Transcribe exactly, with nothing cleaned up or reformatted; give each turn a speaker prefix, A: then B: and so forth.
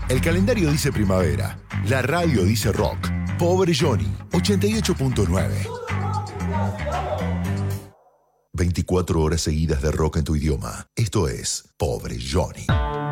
A: El calendario dice primavera, la radio dice rock. Pobre Johnny, ochenta y ocho punto nueve. veinticuatro horas seguidas de rock en tu idioma. Esto es Pobre Johnny.